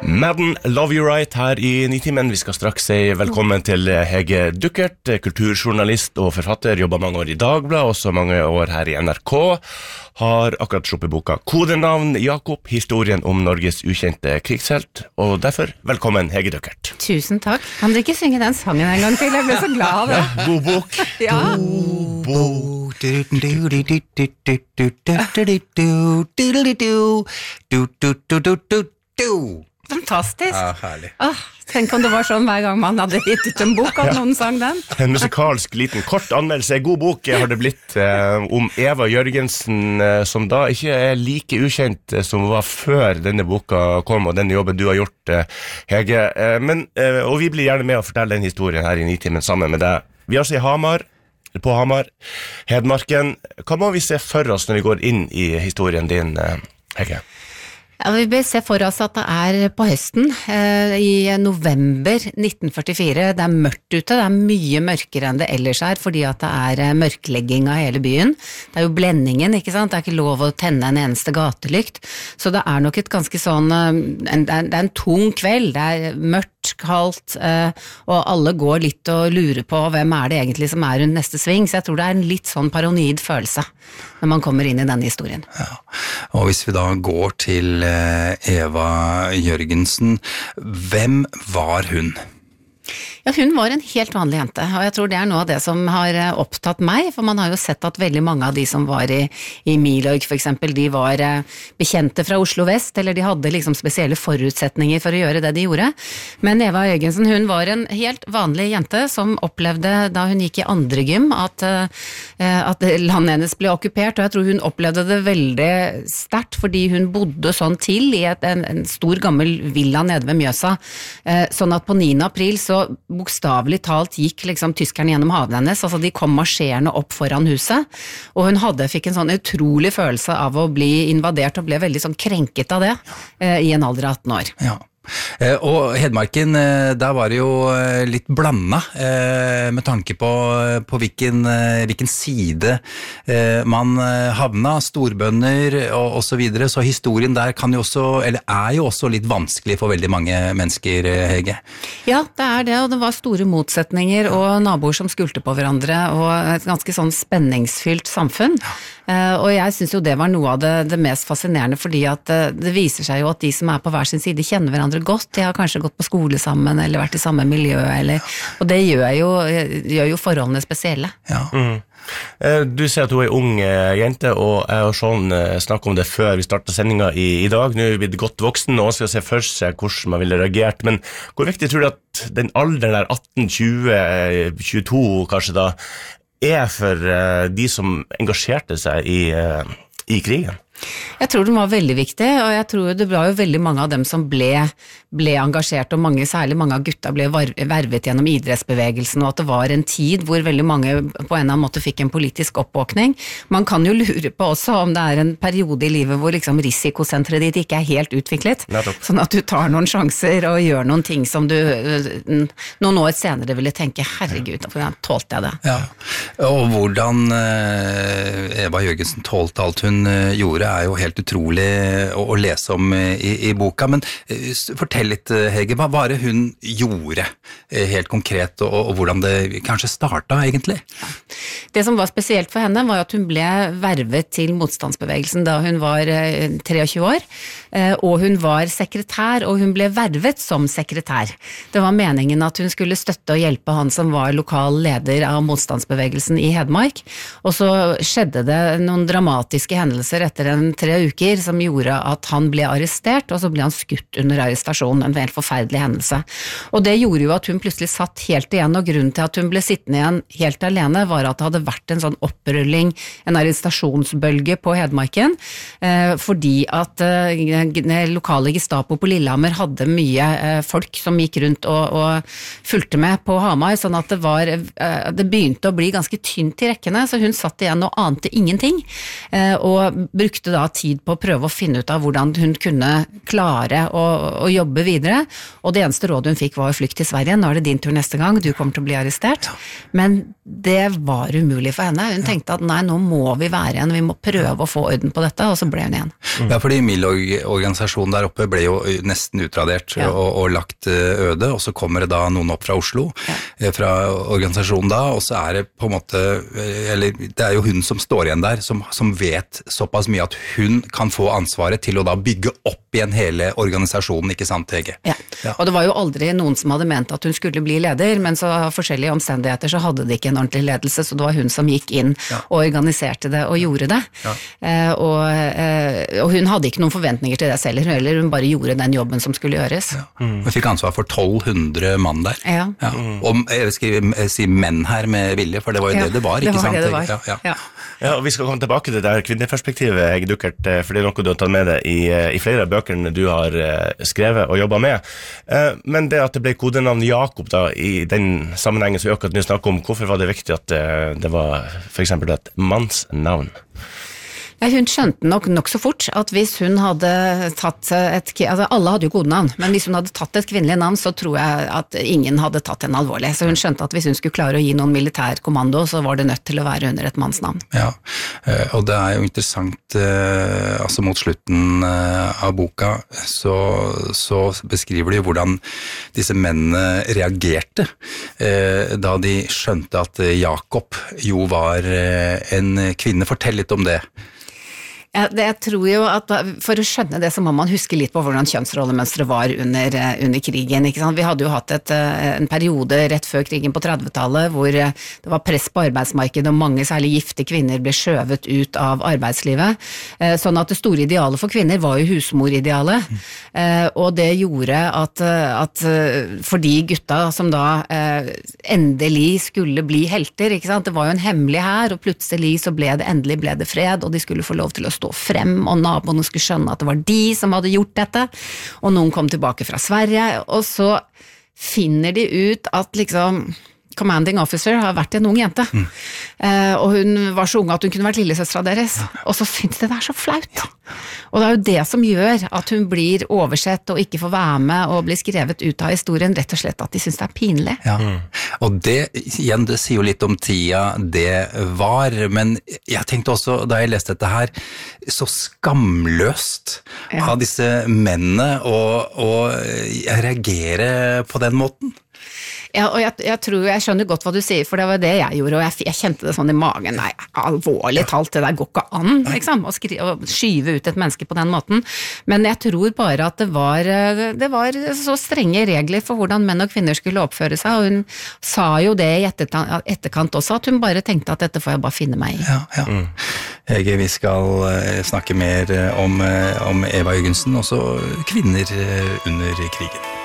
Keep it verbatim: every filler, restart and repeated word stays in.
Madden, Love You Right her i Nitimen. Vi skal straks si velkommen til Hege Duckert, kulturjournalist og forfatter, jobber mange år i Dagbladet, også mange år her i N R K. Har akkurat sluppet boka Kodenavn Jakob, historien om Norges ukjente krigshelt, og derfor velkommen Hege Duckert. Tusen takk. Kan dere ikke synge den sangen en gang til? Jeg ble så glad av det. Ja, god bok. Ja. Fantastisk. Ja, herlig. Åh, tenk om det var sånn hver gang man hadde gitt ut en bok, at noen sang den. En musikalsk liten kort anmeldelse. God bok har det blitt eh, om Eva Jørgensen, eh, som da ikke er like ukjent eh, som var før denne boka kom, og denne jobben du har gjort, eh, Hege. Eh, men, eh, og vi blir gjerne med å fortelle den historien her i Nitimen sammen med deg. Vi har altså i Hamar, på Hamar, Hedmarken. Hva må vi se for oss når vi går inn i historien din, eh, Hege? Ja, vi bør se for oss at det er på høsten, eh, i november nitten førtifire. Det er mørkt ute, det er mye mørkere enn det ellers er, fordi at det er eh, mørklegging av hele byen. Det er jo blendingen, ikke sant? Det er ikke lov å tenne en eneste gatelykt. Så det er nok et ganske sånn, eh, en, det, er, det er en tung kveld, det er mørkt, kaldt, eh, og alle går litt og lurer på hvem er det egentlig som er rundt neste sving, så jeg tror det er en litt sånn paranoid følelse når man kommer inn i denne historien. Ja. Og hvis vi da går til Eva Jørgensen, hvem var hun? Ja, hun var en helt vanlig jente, og jeg tror det er noe av det som har opptatt meg, for man har jo sett at veldig mange av de som var i, i Milorg for eksempel, de var bekjente fra Oslo Vest, eller de hadde liksom spesielle forutsetninger for å gjøre det de gjorde. Men Eva Jørgensen, hun var en helt vanlig jente som opplevde, da hun gikk i andre gym, at, at landet hennes ble okkupert, og jeg tror hun opplevde det veldig sterkt, fordi hun bodde sånn til i et, en, en stor gammel villa nede ved Mjøsa, sånn at på niende april så bokstavelig talt gikk liksom tyskerne gjennom haven hennes, altså de kom marsjerende opp foran huset, og hun hadde, fikk en sånn utrolig følelse av å bli invadert, og ble veldig sånn krenket av det, eh, i en alder av atten år. Ja. Eh, og Hedmarken, eh, der var det jo eh, litt blanda, eh, med tanke på, på hvilken, eh, hvilken side eh, man eh, havna, storbønder og, og så videre, så historien der kan jo også, eller er jo også litt vanskelig for veldig mange mennesker, eh, Hege. Ja, det er det, og det var store motsetninger og naboer som skulte på hverandre, og et ganske sånn spenningsfylt samfunn. Uh, og jeg synes jo det var noe av det, det mest fascinerende, fordi at uh, det viser seg jo at de som er på hver sin side kjenner hverandre godt, de har kanskje gått på skole sammen, eller vært i samme miljø, eller, og det gjør jo, gjør jo forholdene spesielle. Ja. Mm. Du sier at du er en ung jente, og jeg og Sean snakket om det før vi startet sendingen i, i dag. Nå er vi blitt godt voksen, og skal se for seg hvordan man ville reagert, men hvor viktig tror du at den alderen der atten, tjue, tjueto kanskje da, er for uh, de som engasjerte seg i, uh, i krigen? Jeg tror den var veldig viktig, og jeg tror det var jo veldig mange av dem som ble, ble engasjert, og mange, særlig mange av gutta ble vervet gjennom idrettsbevegelsen, og at det var en tid hvor veldig mange på en eller annen måte fikk en politisk oppvåkning. Man kan jo lure på også om det er en periode i livet hvor liksom risikosenteret ditt ikke er helt utviklet, Nettopp. Sånn at du tar noen sjanser og gjør noen ting som du noen år senere ville tenke, herregud, hvordan tålte jeg det? Ja, og hvordan eh, Eva Jørgensen tålte alt hun eh, gjorde, er jo helt utrolig å, å lese om i, i boka, men uh, fortell litt, Hege, hva var det hun gjorde uh, helt konkret, og, og hvordan det kanskje startet egentlig? Det som var spesielt for henne var at hun ble vervet til motstandsbevegelsen da hun var uh, treogtjue år, uh, og hun var sekretær, og hun ble vervet som sekretær. Det var meningen at hun skulle støtte og hjelpe han som var lokal leder av motstandsbevegelsen i Hedmark, og så skjedde det noen dramatiske hendelser etter en tre uker som gjorde at han ble arrestert, og så ble han skutt under arrestasjonen, en helt forferdelig hendelse. Og det gjorde jo at hun plutselig satt helt igjen, og grunnen til at hun ble sittende igjen helt alene var at det hadde vært en sånn opprulling, en arrestasjonsbølge på Hedmarken, eh, fordi at eh, lokale Gestapo på Lillehammer hadde mye eh, folk som gikk rundt og, og fulgte med på Hamar, sånn at det var, eh, det begynte å bli ganske tynt i rekkene, så hun satt igjen og ante ingenting, eh, og brukte brukte da tid på å prøve å finne ut av hvordan hun kunne klare å, å jobbe videre, og det eneste rådet hun fikk var å flykte til Sverige. Nå er det din tur neste gang, du kommer til å bli arrestert. Men det var umulig for henne. Hun tenkte at nei, nå må vi være igjen, vi må prøve å få orden på dette, og så ble hun igjen. Ja, fordi Milorg-organisasjonen der oppe ble jo nesten utradert ja. og, og lagt øde, og så kommer det da noen opp fra Oslo, ja. fra organisasjonen da, og så er det på en måte, eller det er jo hun som står igjen der, som, som vet såpass mye at hun kan få ansvaret til å da bygge opp igjen hele organisasjonen, ikke sant, Hege? Ja. ja, og det var jo aldri noen som hadde ment at hun skulle bli leder, men så av forskjellige omstendigheter så hadde det ikke en ordentlig ledelse, så det var hun som gikk inn ja. og organiserte det og gjorde det. Ja. Eh, og, eh, og hun hadde ikke noen forventninger til det selv, eller hun bare gjorde den jobben som skulle gjøres. Ja. Mm. Hun fikk ansvar for tolv hundre mann der. Ja. Ja. Mm. Og jeg skal si menn her med vilje, for det var jo ja. det det var, ikke det var sant? Det det var. Ja, ja. Ja. Ja, og vi skal komme tilbake til det her kvinneperspektivet, Hege Duckert, for det er noe du har tatt med deg i, i flere av bøkene du har skrevet og jobbet med. Men det at det ble kodenavn Jakob da, i den sammenhengen som vi akkurat nå snakker om, hvorfor var det viktig at det var for eksempel et mannsnavn? Ja, hun skjønte nok, nok så fort at hvis hun hadde tatt et, altså alle hadde jo kodenavn, men hvis hun hadde tatt et kvinnelig navn, så tror jeg at ingen hadde tatt henne alvorlig. Så hun skjønte at hvis hun skulle klare å gi noen militær kommando, så var det nødt til å være under et mannsnavn. Ja, og det er jo interessant, altså mot slutten av boka, så, så beskriver de hvordan disse mennene reagerte da de skjønte at Jakob jo var en kvinne. Fortell litt om det. Ja, det, jeg tror jo at for å skjønne det så må man huske litt på hvordan kjønnsrollemønstret var under, under krigen, ikke sant? Vi hadde jo hatt et, en periode rett før krigen på trettitallet hvor det var press på arbeidsmarkedet og mange særlig gifte kvinner ble skjøvet ut av arbeidslivet, sånn at det store idealet for kvinner var jo husmoridealet, og det gjorde at, at for de gutta som da endelig skulle bli helter, ikke sant? Det var jo en hemmelig her, og plutselig så ble det endelig ble det fred, og de skulle få lov til å stå frem, og naboene skulle skjønne at det var de som hadde gjort dette, og noen kom tilbake fra Sverige, og så finner de ut at liksom commanding officer har vært en ung jente, mm. eh, og hun var så ung at hun kunne vært lillesøstera deres, ja. og så synes det det er så flaut. Ja. Og det er jo det som gjør at hun blir oversett og ikke får være med og blir skrevet ut av historien, rett og slett at de synes det er pinlig. Ja. Mm. Og det, igjen, det sier jo litt om tida det var, men jeg tenkte også, da jeg leste dette her, så skamløst ja. av disse mennene å, å reagere på den måten. Ja, og jeg, jeg tror, jeg skjønner godt hva du sier, for det var det jeg gjorde, og jeg, jeg kjente det sånn i magen, nei, alvorlig talt, det der går ikke an, liksom, å, skri, å skyve ut et menneske på den måten, men jeg tror bare at det var, det var så strenge regler for hvordan menn og kvinner skulle oppføre seg, og hun sa jo det i etterkant, etterkant også, at hun bare tenkte at dette får jeg bare finne meg i. Ja, ja. Mm. Hege, vi skal snakke mer om, om Eva Jørgensen, også kvinner under krigen.